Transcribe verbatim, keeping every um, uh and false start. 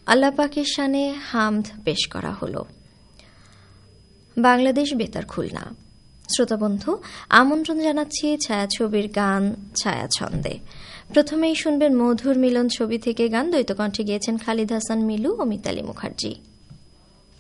আল্লাহ পাকের শানে হামদ পেশ করা হলো। বাংলাদেশ বেতার খুলনা। শ্রোতাবন্ধু, আমন্ত্রণ জানাচ্ছি ছায়াছবির গান ছায়াছন্দে। প্রথমেই শুনবেন মধুর মিলন ছবি থেকে গান। দ্বৈতকণ্ঠে গেয়েছেন খালিদ হাসান মিলু ও মিতালি মুখার্জি।